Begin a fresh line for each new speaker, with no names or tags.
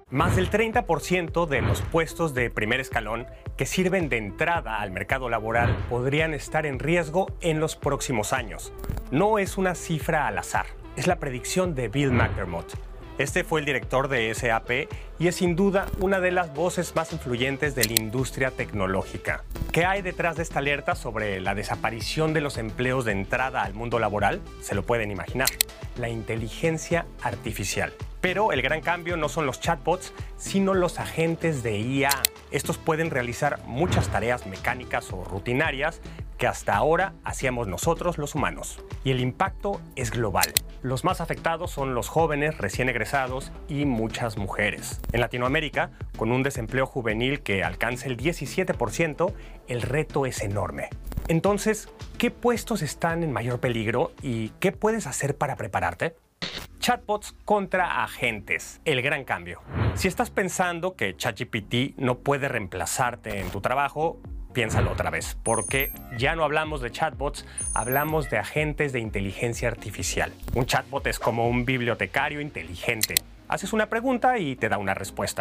Más del 30% de los puestos de primer escalón que sirven de entrada al mercado laboral podrían estar en riesgo en los próximos años. No es una cifra al azar, es la predicción de Bill McDermott. Este fue el director de SAP y es sin duda una de las voces más influyentes de la industria tecnológica. ¿Qué hay detrás de esta alerta sobre la desaparición de los empleos de entrada al mundo laboral? Se lo pueden imaginar. La inteligencia artificial. Pero el gran cambio no son los chatbots, sino los agentes de IA. Estos pueden realizar muchas tareas mecánicas o rutinarias que hasta ahora hacíamos nosotros los humanos. Y el impacto es global. Los más afectados son los jóvenes recién egresados y muchas mujeres. En Latinoamérica, con un desempleo juvenil que alcanza el 17%, el reto es enorme. Entonces, ¿qué puestos están en mayor peligro y qué puedes hacer para prepararte? Chatbots contra agentes, el gran cambio. Si estás pensando que ChatGPT no puede reemplazarte en tu trabajo, piénsalo otra vez, porque ya no hablamos de chatbots, hablamos de agentes de inteligencia artificial. Un chatbot es como un bibliotecario inteligente. Haces una pregunta y te da una respuesta.